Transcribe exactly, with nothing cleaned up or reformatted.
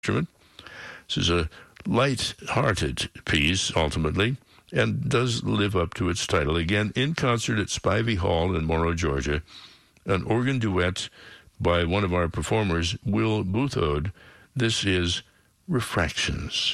instrument. This is a light-hearted piece, ultimately, and does live up to its title. Again, in concert at Spivey Hall in Morrow, Georgia, an organ duet by one of our performers, Will Boothode. This is Refractions.